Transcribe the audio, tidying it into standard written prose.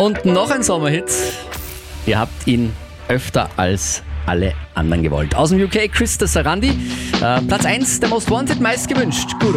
Und noch ein Sommerhit. Ihr habt ihn öfter als alle anderen gewollt. Aus dem UK, Krista Sarandi. Platz 1 der Most Wanted, meist gewünscht. Gut.